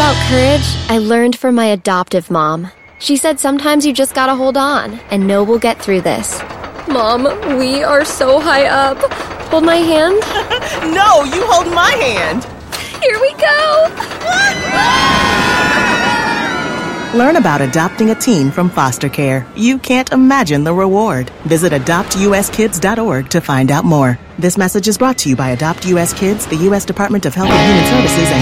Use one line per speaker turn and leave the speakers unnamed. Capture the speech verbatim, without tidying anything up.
about courage, I learned from my adoptive mom. She said sometimes you just gotta hold on and know we'll get through this. Mom, we are so high up. Hold my hand?
No, you hold my hand.
Here we go.
Learn about adopting a teen from foster care. You can't imagine the reward. Visit adopt u s kids dot org to find out more. This message is brought to you by Adopt U S Kids, the U S Department of Health and Human Services, and